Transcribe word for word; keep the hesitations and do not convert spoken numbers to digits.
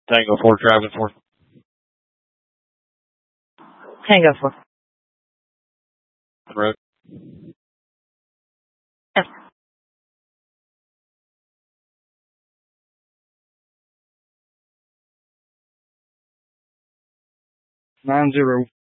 Tango four, Travis four. Tango four. Road. Yes. Nine zero.